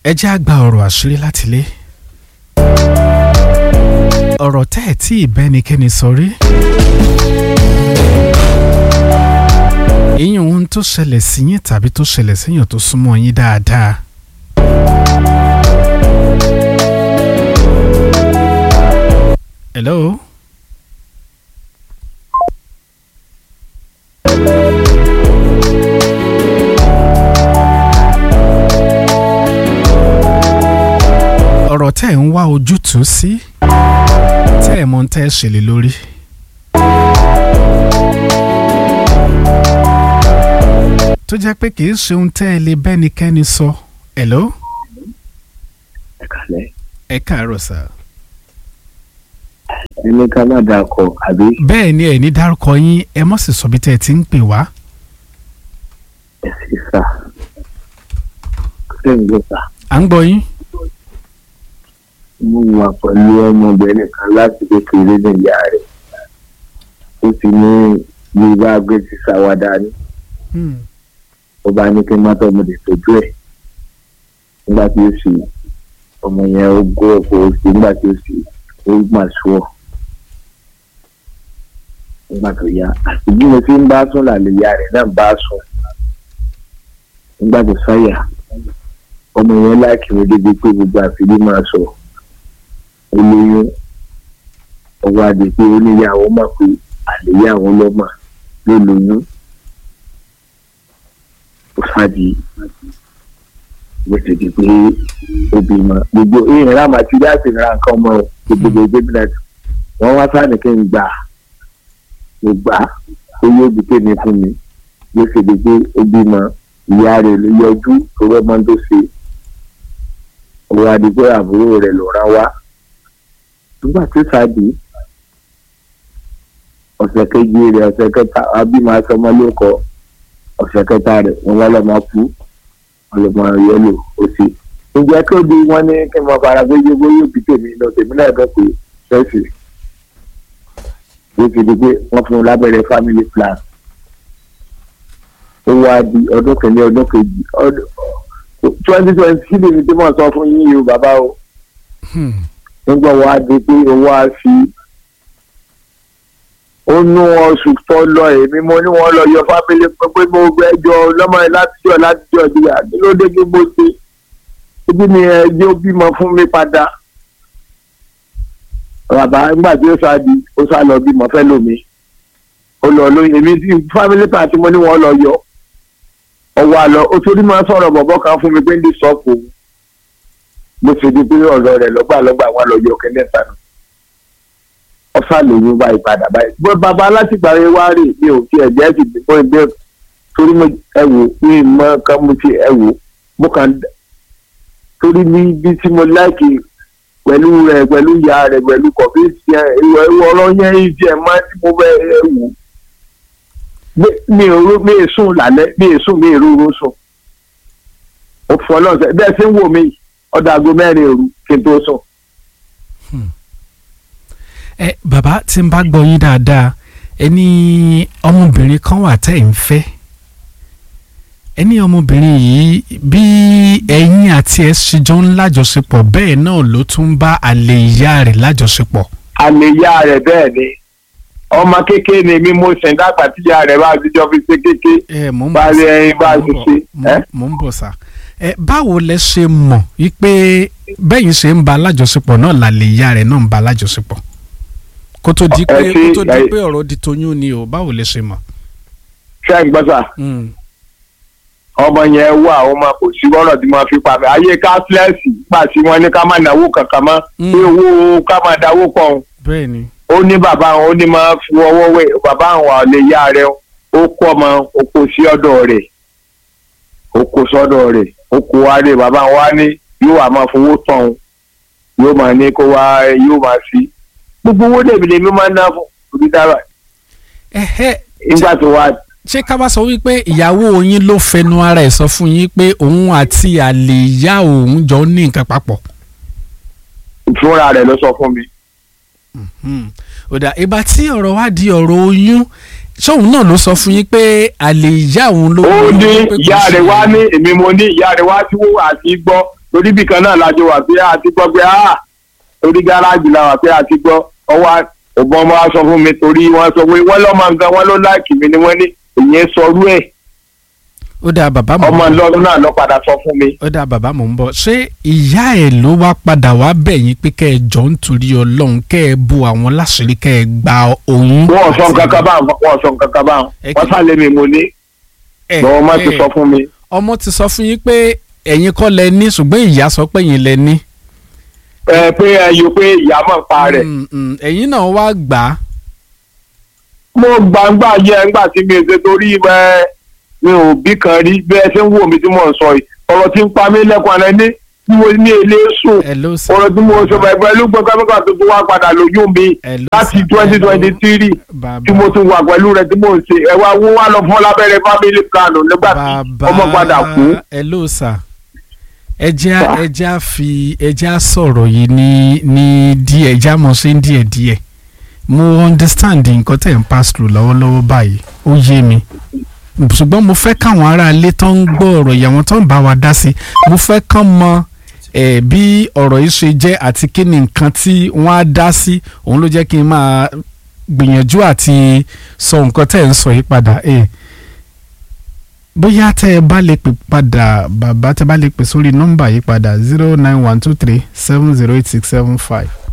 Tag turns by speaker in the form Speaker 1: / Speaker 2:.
Speaker 1: ẹ jẹ́ àgbà ọ̀rọ̀ àṣírí láti lé ọ̀rọ̀ tẹ́ ẹ̀ tí ìbẹ́nikẹ́ni sọ rí ìyẹn ohun tó ṣẹlẹ̀ sí yín tàbí tó ṣẹlẹ̀ séèyàn tó súnmọ́ yín dáadáa. Hello. ọ̀rọ̀ tẹ́ ẹ̀ ń wá ojútùú sí tẹ́ ẹ̀ mọ̀ ń tẹ́ ẹ ṣẹlẹ̀ lórí. tó jẹ́ pé kì í ṣe ohun tẹ́ ẹ lè bẹ́nikẹ́ni sọ. Hello.
Speaker 2: Ẹ kálẹ́.
Speaker 1: Ẹ káàárọ̀ sà.
Speaker 2: Ẹni ká má dárúkọ àbí.
Speaker 1: bẹ́ẹ̀ ni ẹ̀ ní dárúkọ yín ẹ mọ̀ sì sọ bí tẹ́ ẹ ti ń pè wá.
Speaker 2: Ẹ sì sà. Ṣé ń gbé sà?
Speaker 1: À ń gbọ́ yín.
Speaker 2: Mo wà pẹ̀lú ọmọbìnrin kan láti kékeré ní ìyá rẹ̀. Ó ti ní bí bá gbé ti ṣàwádà ní. Ó bá ní kí n má tọ́mọdé tójú ẹ̀. Nígbà tí ó sì ọmọ yẹn ó gbọ́ ọ̀pọ̀ òsì nígbà tí ó sì ó mà sùọ́. Nígbà tó yá àti bí mo ti ń bá sùn làlẹ́ ìyá rẹ̀ náà bá sùn. Nígbà tó sáyà ọmọ yẹn láìkí mi débi pé gbogbo àfìdí máa sọ olóyún ọwọ́ adé pé oníyàwó mọ̀ pé àléyàwó lọ́mọ ló lóyún ó fàdí bó ṣe di pé ó bímọ gbogbo èèyàn rà máa ti dá sí ra nǹkan ọmọ gbogbo ìgbébìnrin wọn wá sáà ní kí n gbà mo gbà ó yóò bí tèmi fún mi bó ṣe di pé ó bímọ ìyá rẹ̀ ló yọjú tó rọ́mọ tó ṣe ọwọ́ adé pé àbúrò rẹ̀ ló rán wá nígbà tí sáàdì ọ̀sẹ̀ kejì rẹ̀ ọ̀sẹ̀ kẹta abímọ asọmọ lóko ọ̀sẹ̀ kẹta rẹ̀ wọn lọ́mọ kú ọlọ́mọ yẹlò ó sì ǹjẹ́ tó di wọ́n ní kí n mọ fara gbé yóò yóò bí tèmi lọ tèmi náà dọ̀ pé ṣẹ́ẹ̀sì ó ti di pé wọ́n fún un lábẹ́rẹ́ family plan ó wá di ọdún kìíní ọdún kejì 2020 kí lèmi tí mo sọ fún yín yìí o bàbá o nígbà wàá di pé owó á fi ó nú oṣù tó lọ èmi mo ní wọn lọ yọ fábílì pé mo gbẹ́jọ́ lọ́mọ yẹn látijọ́ ìdíyà kí ló dé kí mo ṣe ibi ni ẹjọ́ bímọ fún mi padà bàbá nígbà tí ó sá lọ bímọ fẹ́ lómi ó lọ lóyún èmi tí fábílì pàtí mo ní wọn lọ yọ ọwọ́ àlọ́ ó torí máa sọ̀rọ̀ bọ̀bọ̀ kan fún mi pé ní sọ́ọ̀kù bó ṣe di pé ọ̀rọ̀ rẹ̀ lọ́gbà wọn lọ yọ kẹ́lẹ́ sànù ọ̀sà lòyún bá ìpadà báyìí bó bàbá látìgbà rẹ̀ wá rè mi ò fi ẹ̀jẹ̀ sì dìbò ìbẹ́ torí mo ẹ̀wò mi mọ ká mo ti ẹ̀wò mo kàn torí bí tí mo láìkì pẹ̀lú rẹ̀ pẹ̀lú ìyá rẹ̀ pẹ̀lú kọ̀bí ọ̀rọ̀ yẹn ìdí ẹ̀ máa tí mo bẹ́ ẹ̀wò mi ì sùn lálẹ́ mi ì sùn mi ì rúru sùn ó fọ́ lọ́sẹ̀ bẹ́ẹ̀ sì ń wò mí ọ̀dọ̀ aago 4 òru kí n tó sùn.
Speaker 1: Bàbá tí n bá gbọ́ yín dáadáa ẹni ọmọbìnrin kan wà tẹ́ ẹ̀ ń fẹ́ ẹni ọmọbìnrin yìí bí ẹ̀yin àti ẹ̀ ṣe jọ ń lájọṣepọ̀ bẹ́ẹ̀ náà ló tún bá àlè ìyá rẹ̀ lájọṣepọ̀. àlè ìyá rẹ̀ bẹ́ẹ̀ ni ọmọ kékeré ni mi mo sìn dàgbà tí ìyá rẹ̀ bá ti jọ fi ṣe kékeré bá rí ẹyin bá ti ṣe. mo ń bọ̀ sá báwo lẹ ṣe mọ̀ wípé bẹ́yìn ṣe ń ba alájọṣepọ̀ náà làlè ìyá rẹ̀ náà ń ba alájọṣepọ̀ kó tó di pé ọ̀rọ̀ di toyún ni o báwo lẹ ṣe mọ̀.
Speaker 2: ṣé ń gbọ́ sà ọmọ yẹn wà ó máa kò sí ọ̀rọ̀ tí wọ́n fi pa mí ayé káfíńsì gbà tí wọ́n ní ká má náwó kankan mọ́ pé owó ká má dáwó pọ̀
Speaker 1: bẹ́ẹ̀ ni
Speaker 2: ó ní bàbá àwọn ó ní máa fi ọwọ́ wẹ̀ bàbá àwọn àlè ìyá rẹ̀ ó kọ́ ọmọ ó kó sí ọ̀dọ̀ rẹ̀ ó kó sọ́dọ̀ rẹ̀ ó kó wá rè bàbá wa ní yóò wá máa fowó tán yóò máa ní kó wá yóò máa fi gbogbo owó lèmi máa ń ná fún onídàárà. nígbà tó wá.
Speaker 1: ṣé ká bá sọ wípé ìyàwó yín ló fẹnu ara ẹ̀ sọ fún yín pé òun àti àlè ìyá òun jọ ní nǹkan papọ̀.
Speaker 2: fúnra rẹ̀ ló sọ fún mi.
Speaker 1: ọ̀dà ìgbà tí ọ̀rọ̀ wá di ọ̀rọ̀ oyún ṣóun náà ló sọ fún yín pé àlè ìyá òun ló.
Speaker 2: ó ní ìyá rẹ̀ wá ní èmi mo ní ìyá rẹ̀ wá tí wọ́n àti gbọ́ torí ibì kan náà lájọ wà pé a ti gbọ́ pé orí gáràjì la wà pé a ti gbọ́ ọwọ́ ọ̀bọ̀n ọmọ wa sọ fún mi torí wọ́n sọ pé wọ́n lọ́mọ nǹkan wọ́n ló láìkì mi ni wọ́n ní ìyẹn sọrú ẹ̀.
Speaker 1: ó dáa bàbá mò ń bọ̀.
Speaker 2: ọmọ lọ́dún náà lọ padà sọ fún mi.
Speaker 1: ó dáa bàbá mò ń bọ̀. ṣé ìyá ẹ̀ ló wá padà wá bẹ̀ yín pé kẹ́ ẹ jọ ń torí ọlọ́run kẹ́ ẹ bu àwọn láṣìírí kẹ́ ẹ gba oyún.
Speaker 2: wọ́n sọ nǹkan kan báwọn wọ́n sálẹ̀ mi mo ní. lọ́wọ́ má ti sọ fún mi.
Speaker 1: ọmọ ti sọ fún yín pé ẹ̀yin kọ́ lẹ ní ṣùgbọ́n ìyá sọ pé ẹ̀yin lẹ ní.
Speaker 2: pé ẹyọ pé ìyá mọ̀ pa rẹ̀.
Speaker 1: ẹ̀yin náà wá gbà á.
Speaker 2: mo gbàngbà yẹ ńgbà tí mi ṣe torí mi ò bí kan rí bí ẹ ṣe ń wò mí tí mò ń sọ yìí ọ̀rọ̀ tí ń pa mí lẹ́kọ̀ọ́ àná ní tí mo ní ilé sùn ọ̀rọ̀ tí mo sọ pẹ̀lú gbọ́ngàmọ́gà tó tún wá padà lóyún mi láti 2023 tí mo tún wà pẹ̀lú rẹ̀ tí mò ń ṣe ẹ wá wó wá lọ fún lábẹ́rẹ́ family plan nígbà tí ọmọ padà kú.
Speaker 1: hello sir ẹjẹ́ á sọ̀rọ̀ yìí ní díẹ̀ ẹjẹ́ á mọ̀ sí díẹ̀díẹ̀ mo understand nǹkan tẹ̀ ń pass through lọ́wọ́lọ́wọ́ báyìí ó yé mi ṣùgbọ́n mo fẹ́ káwọn ará ilé tó ń gbọ́ ọ̀rọ̀ ìyàwó tó ń bá wa dá sí mo fẹ́ kán mọ bí ọ̀rọ̀ yìí ṣe jẹ́ àti kí ni nǹkan tí wọ́n á dá sí òun ló jẹ́ kí n máa gbìyànjú àti sọ nǹkan tẹ̀ ń sọ yìí padà bóyá tẹ́ ẹ bá lè pè padà bàbá tẹ́ bá lè pè sórí nọ́mbà yìí padà 09123 708675.